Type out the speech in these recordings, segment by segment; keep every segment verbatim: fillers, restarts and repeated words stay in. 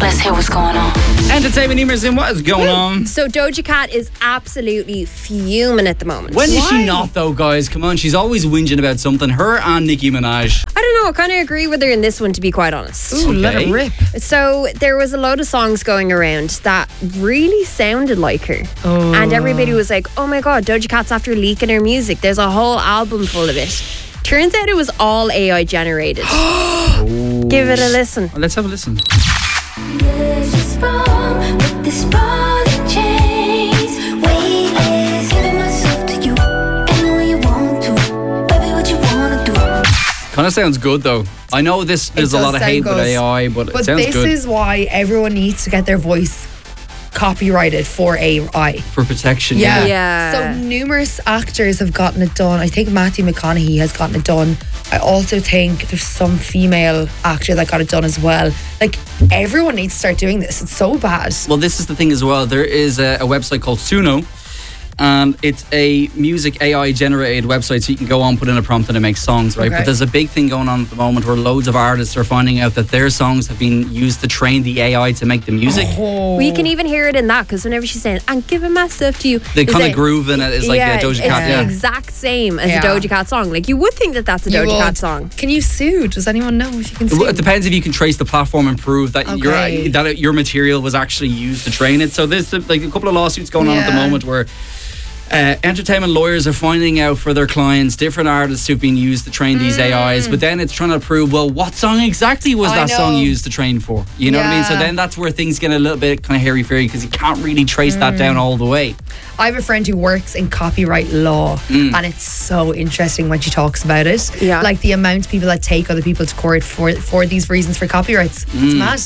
let's hear what's going on. Entertainment Emerson, in what is going on? So Doja Cat is absolutely fuming at the moment. When is she not though, guys? Come on, she's always whinging about something. Her and Nicki Minaj. I don't know, I kind of agree with her in this one, to be quite honest. Ooh, okay. Let it rip. So there was a load of songs going around that really sounded like her. Oh. And everybody was like, oh my God, Doja Cat's after leaking her music. There's a whole album full of it. Turns out it was all A I generated. Give it a listen. Well, let's have a listen. Kind of sounds good though. I know this there's a lot of hate good. with A I, but, but it sounds this good. is why everyone needs to get their voice copyrighted for A I. For protection. Yeah. Yeah. So numerous actors have gotten it done. I think Matthew McConaughey has gotten it done. I also think there's some female actor that got it done as well. Like, everyone needs to start doing this. It's so bad. Well, this is the thing as well. There is a, a website called Suno. And it's a music A I generated website, so you can go on, put in a prompt and it makes songs, right? Okay. But there's a big thing going on at the moment where loads of artists are finding out that their songs have been used to train the A I to make the music. Oh. Well, you can even hear it in that, because whenever she's saying, I'm giving my stuff to you. The it's kind of like- groove in it is like yeah, a Doja it's Cat. the Yeah. exact same as Yeah. a Doja Cat song. Like, you would think that that's a You Doja would. Cat song. Can you sue? Does anyone know if you can sue? It depends if you can trace the platform and prove that Okay. your that it, your material was actually used to train it. So there's like a couple of lawsuits going on at the Yeah. moment where uh, entertainment lawyers are finding out for their clients different artists who've been used to train these A Is, but then it's trying to prove, well, what song exactly was I that song know. used to train for? You know what I mean? So Yeah. then that's where things get a little bit kind of hairy-fairy because you can't really trace that down all the way. I have a friend who works in copyright law, and it's so interesting when she talks about it. Yeah. Like the amount of people that take other people to court for for these reasons for copyrights. It's mad.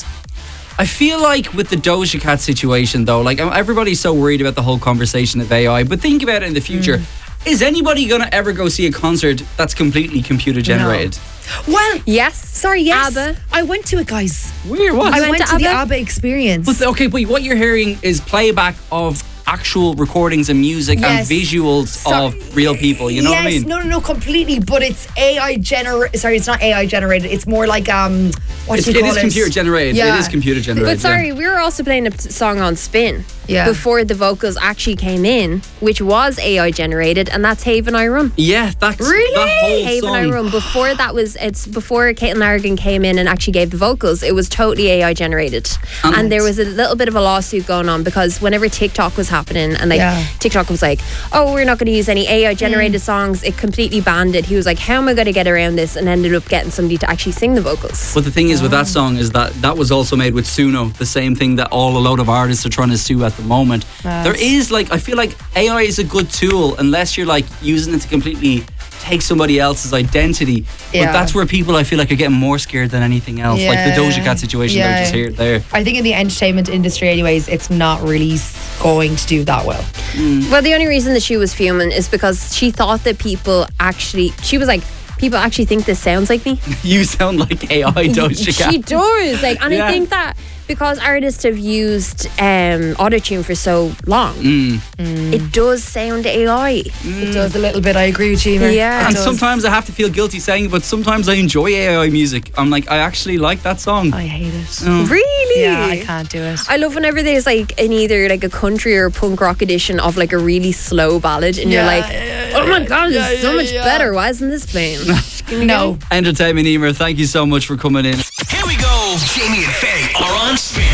I feel like with the Doja Cat situation though, like everybody's so worried about the whole conversation of A I, but think about it in the future. Is anybody going to ever go see a concert that's completely computer generated? Well, Yes. sorry, yes. ABBA. I went to it, guys. Weird, what? I went went, to to, the ABBA. ABBA experience. But okay, but what you're hearing is playback of actual recordings and music Yes. and visuals So- of real people. You know yes, what I mean? no, no, no, completely. But it's A I generated. Sorry, it's not A I generated. It's more like um, what It's, do you it call is it? computer generated. Yeah. It is computer generated. But sorry, we were also playing a p- song on Spin Yeah. before the vocals actually came in, which was A I generated, and that's Haven I Run. Yeah, yeah that's Really? that whole Haven song. I Run. Before that was, it's before Caitlin Larrigan came in and actually gave the vocals, it was totally A I generated. Um, and there was a little bit of a lawsuit going on because whenever TikTok was happening and like Yeah. TikTok was like, oh, we're not going to use any A I generated Mm. songs, it completely banned it. He was like, how am I going to get around this? And ended up getting somebody to actually sing the vocals. But the thing is with Oh. that song is that that was also made with Suno, the same thing that all a load of artists are trying to sue at the moment. There is like, I feel like A I is a good tool unless you're like using it to completely take somebody else's identity. Yeah. But that's where people I feel like are getting more scared than anything else. Like the Yeah. Doja Cat situation that we Yeah. just heard there. I think in the entertainment industry, anyways, it's not really s- going to do that well. Well, the only reason that she was fuming is because she thought that people actually, she was like, people actually think this sounds like me. You sound like A I Doja Cat. She does. Like, and Yeah. I think that because artists have used um, autotune for so long, Mm. it does sound A I. It does a little bit. I agree with you. Emer. Yeah. It And does. sometimes I have to feel guilty saying it, but sometimes I enjoy A I music. I'm like, I actually like that song. I hate it. Oh. Really? Yeah, I can't do it. I love whenever there's like an either like a country or punk rock edition of like a really slow ballad, and you're Yeah, like, yeah, oh my god, yeah, this is so yeah, much yeah. better. Why isn't this playing? Can you No. Entertainment Emer, thank you so much for coming in. Here we go. Jamie and Faye are on Spin.